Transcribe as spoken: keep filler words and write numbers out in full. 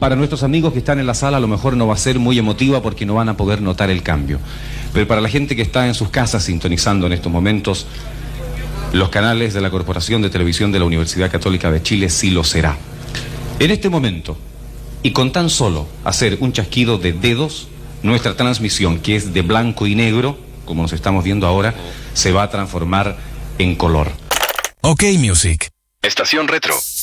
Para nuestros amigos que están en la sala a lo mejor no va a ser muy emotiva porque no van a poder notar el cambio. Pero para la gente que está en sus casas sintonizando en estos momentos los canales de la Corporación de Televisión de la Universidad Católica de Chile, sí lo será. En este momento, y con tan solo hacer un chasquido de dedos, nuestra transmisión, que es de blanco y negro, como nos estamos viendo ahora, se va a transformar en color. OK Music. Estación Retro.